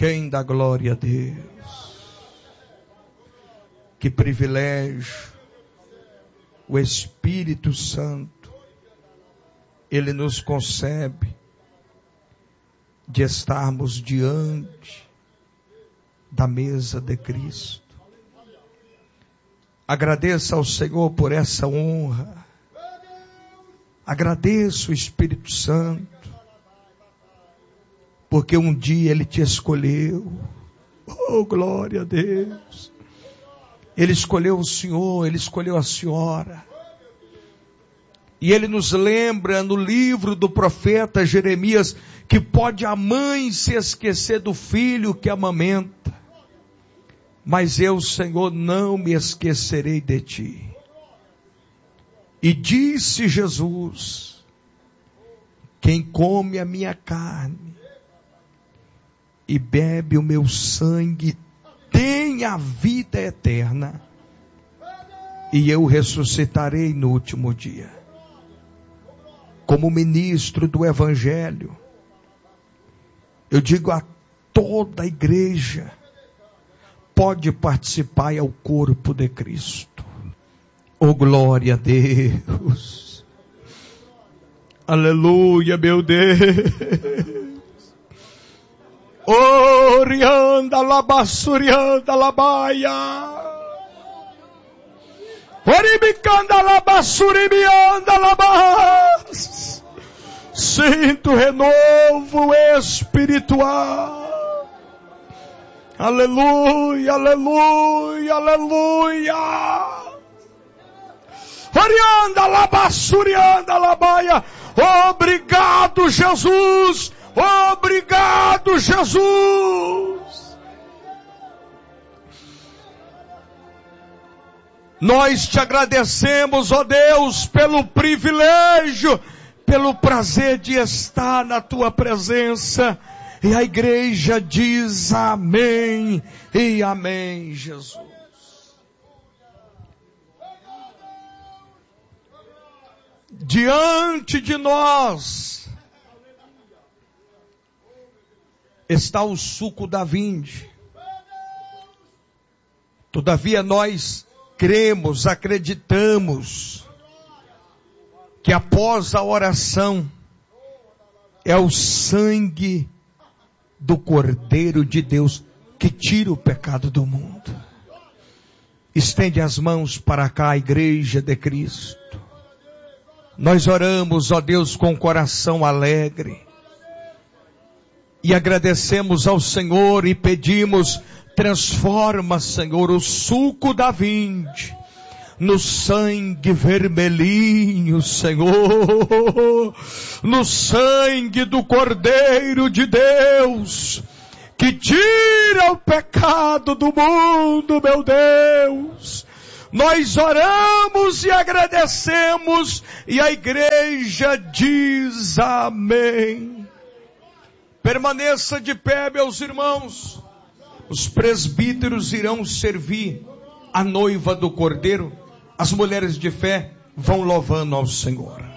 Quem dá glória a Deus? Que privilégio! O Espírito Santo, Ele nos concebe de estarmos diante da mesa de Cristo. Agradeça ao Senhor por essa honra. Agradeça o Espírito Santo, porque um dia Ele te escolheu. Oh, glória a Deus! Ele escolheu o Senhor, Ele escolheu a senhora. E Ele nos lembra no livro do profeta Jeremias que pode a mãe se esquecer do filho que amamenta, mas eu, Senhor, não me esquecerei de ti. E disse Jesus: quem come a minha carne e bebe o meu sangue tem a vida eterna, e eu ressuscitarei no último dia. Como ministro do Evangelho, eu digo a toda a igreja, pode participar ao corpo de Cristo. Oh, glória a Deus! Aleluia, meu Deus! Orianda labassurianda labaia. Oribicanda labassuribianda labas. Sinto renovo espiritual. Aleluia, aleluia, aleluia. Orianda labassurianda labaia. Obrigado, Jesus. Obrigado, Jesus. Nós te agradecemos, ó Deus, pelo privilégio, pelo prazer de estar na tua presença. E a igreja diz amém e amém, Jesus. Diante de nós está o suco da vinde. Todavia nós cremos, acreditamos que após a oração é o sangue do Cordeiro de Deus que tira o pecado do mundo. Estende as mãos para cá, a igreja de Cristo. Nós oramos, ó Deus, com o coração alegre. E agradecemos ao Senhor e pedimos, transforma, Senhor, o suco da vinde no sangue vermelhinho, Senhor, no sangue do Cordeiro de Deus, que tira o pecado do mundo, meu Deus. Nós oramos e agradecemos, e a igreja diz amém. Permaneça de pé, meus irmãos. Os presbíteros irão servir a noiva do Cordeiro. As mulheres de fé vão louvando ao Senhor.